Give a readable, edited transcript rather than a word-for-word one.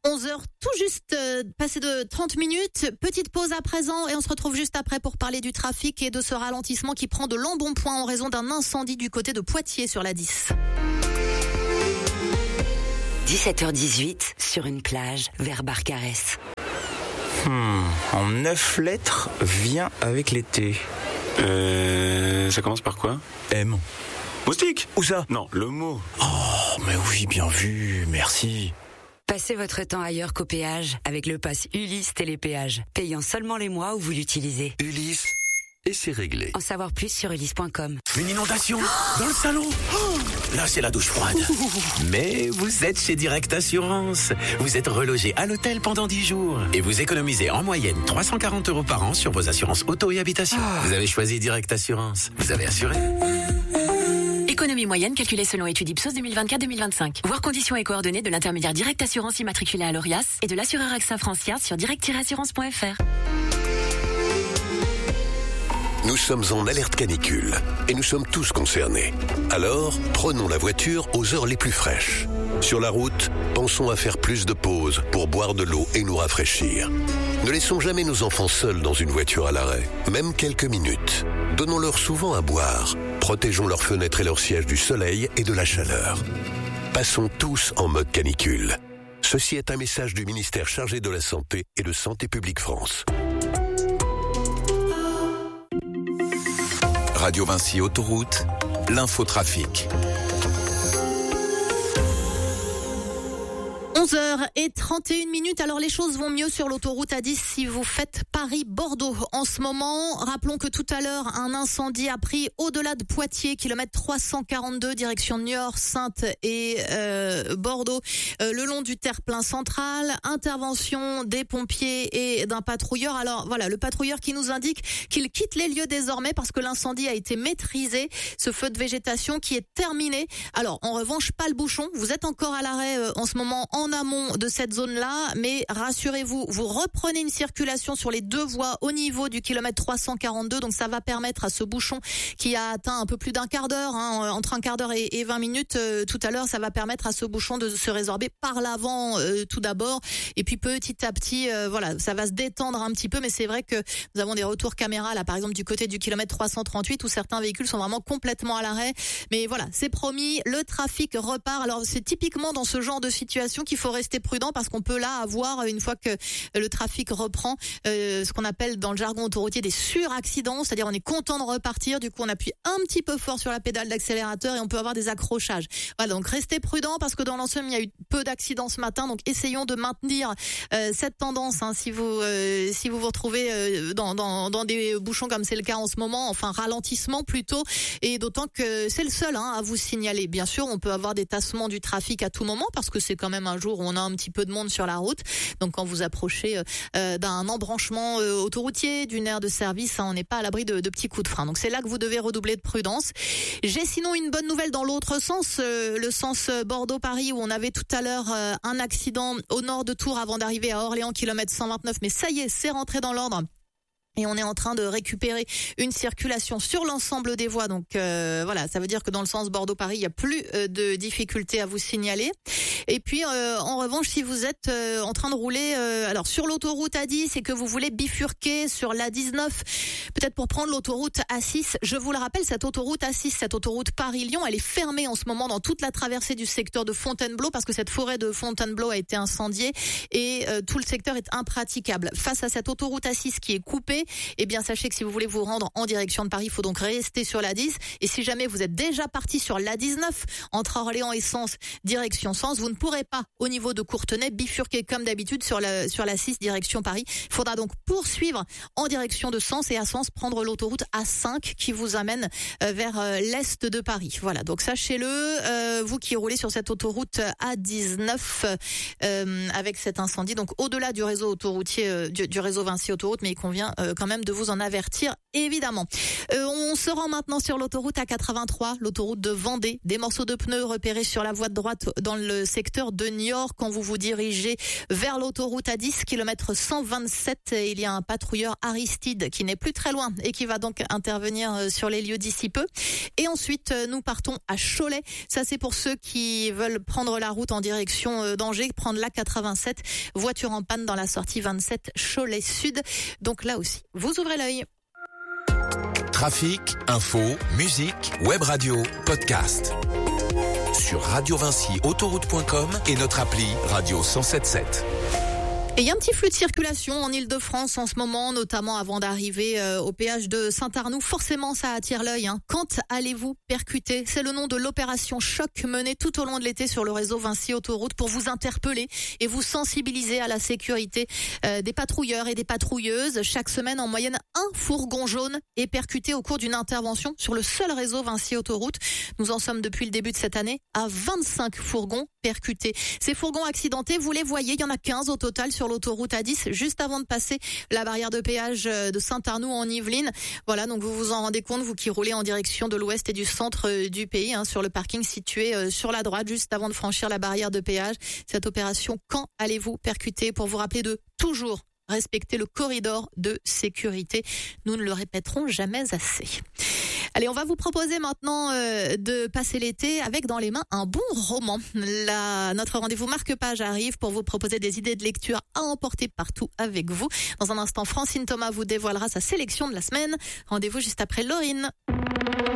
11h tout juste, passé de 30 minutes. Petite pause à présent et on se retrouve juste après pour parler du trafic et de ce ralentissement qui prend de l'embonpoint en raison d'un incendie du côté de Poitiers sur la 10. 17h18 sur une plage vers Barcarès. En 9 lettres, vient avec l'été. Ça commence par quoi? M. Moustique? Où ça? Non, le mot. Oh, mais oui, bien vu, merci. Passez votre temps ailleurs qu'au péage avec le pass Ulysse Télépéage, payant seulement les mois où vous l'utilisez. Ulysse, et c'est réglé. En savoir plus sur ulysse.com. Une inondation dans le salon. Là, c'est la douche froide. Mais vous êtes chez Direct Assurance. Vous êtes relogé à l'hôtel pendant 10 jours. Et vous économisez en moyenne 340 € par an sur vos assurances auto et habitation. Vous avez choisi Direct Assurance. Vous avez assuré. Économie moyenne calculée selon étude Ipsos 2024-2025. Voir conditions et coordonnées de l'intermédiaire Direct Assurance immatriculé à l'ORIAS et de l'assureur AXA Francia sur direct-assurance.fr. Nous sommes en alerte canicule et nous sommes tous concernés. Alors, prenons la voiture aux heures les plus fraîches. Sur la route, pensons à faire plus de pauses pour boire de l'eau et nous rafraîchir. Ne laissons jamais nos enfants seuls dans une voiture à l'arrêt, même quelques minutes. Donnons-leur souvent à boire. Protégeons leurs fenêtres et leurs sièges du soleil et de la chaleur. Passons tous en mode canicule. Ceci est un message du ministère chargé de la Santé et de Santé publique France. Radio Vinci Autoroute, l'infotrafic. 11h31. Alors les choses vont mieux sur l'autoroute A10 si vous faites Paris-Bordeaux en ce moment. Rappelons que tout à l'heure, un incendie a pris au-delà de Poitiers, kilomètre 342, direction Niort, Saintes et Bordeaux, le long du terre-plein central. Intervention des pompiers et d'un patrouilleur. Alors voilà, le patrouilleur qui nous indique qu'il quitte les lieux désormais parce que l'incendie a été maîtrisé. Ce feu de végétation qui est terminé. Alors en revanche, pas le bouchon. Vous êtes encore à l'arrêt en ce moment en amont de cette zone-là, mais rassurez-vous, vous reprenez une circulation sur les deux voies au niveau du kilomètre 342, donc ça va permettre à ce bouchon qui a atteint un peu plus d'un quart d'heure, entre un quart d'heure et 20 minutes tout à l'heure, ça va permettre à ce bouchon de se résorber par l'avant tout d'abord, et puis petit à petit, voilà, ça va se détendre un petit peu, mais c'est vrai que nous avons des retours caméra là, par exemple du côté du kilomètre 338 où certains véhicules sont vraiment complètement à l'arrêt, mais voilà, c'est promis, le trafic repart. Alors c'est typiquement dans ce genre de situation qu'il faut rester prudent parce qu'on peut là avoir, une fois que le trafic reprend, ce qu'on appelle dans le jargon autoroutier des suraccidents, c'est-à-dire on est content de repartir, du coup on appuie un petit peu fort sur la pédale d'accélérateur et on peut avoir des accrochages. Voilà, donc restez prudent parce que dans l'ensemble il y a eu peu d'accidents ce matin, donc essayons de maintenir cette tendance si vous vous retrouvez dans des bouchons comme c'est le cas en ce moment, enfin ralentissement plutôt, et d'autant que c'est le seul à vous signaler. Bien sûr, on peut avoir des tassements du trafic à tout moment parce que c'est quand même un jour où on a un petit peu de monde sur la route. Donc quand vous approchez d'un embranchement autoroutier, d'une aire de service, on n'est pas à l'abri de petits coups de frein. Donc c'est là que vous devez redoubler de prudence. J'ai sinon une bonne nouvelle dans l'autre sens, le sens Bordeaux-Paris où on avait tout à l'heure un accident au nord de Tours avant d'arriver à Orléans, kilomètre 129. Mais ça y est, c'est rentré dans l'ordre. Et on est en train de récupérer une circulation sur l'ensemble des voies. Donc voilà, ça veut dire que dans le sens Bordeaux-Paris, il n'y a plus de difficultés à vous signaler. Et puis en revanche, si vous êtes en train de rouler alors sur l'autoroute A10 et que vous voulez bifurquer sur l'A19, peut-être pour prendre l'autoroute A6, je vous le rappelle, cette autoroute A6, cette autoroute Paris-Lyon, elle est fermée en ce moment dans toute la traversée du secteur de Fontainebleau parce que cette forêt de Fontainebleau a été incendiée et tout le secteur est impraticable. Face à cette autoroute A6 qui est coupée, eh bien sachez que si vous voulez vous rendre en direction de Paris, il faut donc rester sur l'A10. Et si jamais vous êtes déjà parti sur l'A19 entre Orléans et Sens, direction Sens, vous ne pourrez pas au niveau de Courtenay bifurquer comme d'habitude sur la 6 direction Paris. Il faudra donc poursuivre en direction de Sens et à Sens prendre l'autoroute A5 qui vous amène vers l'est de Paris. Voilà, donc sachez-le, vous qui roulez sur cette autoroute A19 avec cet incendie, donc au-delà du réseau autoroutier, du réseau Vinci Autoroute, mais il convient quand même de vous en avertir, évidemment. On se rend maintenant sur l'autoroute A83, l'autoroute de Vendée. Des morceaux de pneus repérés sur la voie de droite dans le secteur de Niort. Quand vous vous dirigez vers l'autoroute A10, kilomètre 127, il y a un patrouilleur Aristide qui n'est plus très loin et qui va donc intervenir sur les lieux d'ici peu. Et ensuite, nous partons à Cholet. Ça, c'est pour ceux qui veulent prendre la route en direction d'Angers, prendre la 87, voiture en panne dans la sortie 27 Cholet Sud. Donc là aussi, vous ouvrez l'œil. Trafic, info, musique, web radio, podcast. Sur radiovinci-autoroute.com et notre appli Radio 107.7. Et il y a un petit flux de circulation en Ile-de-France en ce moment, notamment avant d'arriver au péage de Saint-Arnoux. Forcément, ça attire l'œil. Quand allez-vous percuter ? C'est le nom de l'opération Choc menée tout au long de l'été sur le réseau Vinci Autoroute pour vous interpeller et vous sensibiliser à la sécurité des patrouilleurs et des patrouilleuses. Chaque semaine, en moyenne, un fourgon jaune est percuté au cours d'une intervention sur le seul réseau Vinci Autoroute. Nous en sommes depuis le début de cette année à 25 fourgons percutés. Ces fourgons accidentés, vous les voyez, il y en a 15 au total sur l'autoroute A10, juste avant de passer la barrière de péage de Saint-Arnoux en Yvelines. Voilà, donc vous vous en rendez compte, vous qui roulez en direction de l'ouest et du centre du pays, sur le parking situé sur la droite, juste avant de franchir la barrière de péage. Cette opération, quand allez-vous percuter ? Pour vous rappeler de toujours respecter le corridor de sécurité. Nous ne le répéterons jamais assez. Allez, on va vous proposer maintenant de passer l'été avec dans les mains un bon roman. Notre rendez-vous marque-page arrive pour vous proposer des idées de lecture à emporter partout avec vous. Dans un instant, Francine Thomas vous dévoilera sa sélection de la semaine. Rendez-vous juste après Laurine.